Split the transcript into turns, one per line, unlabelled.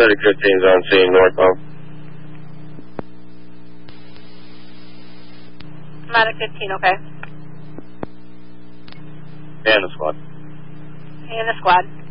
Medic 15's on scene, northbound.
Medic 15, okay.
And the squad.
And the squad.